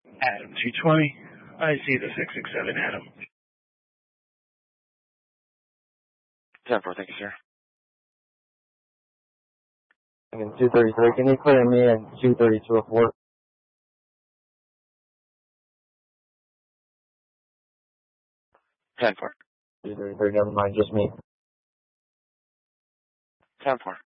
Adam 220. I see the 667, Adam. 10-4, thank you, sir. Again, 233, can you clear me and 232 of work? 10-4. 233, never mind, just me. 10-4.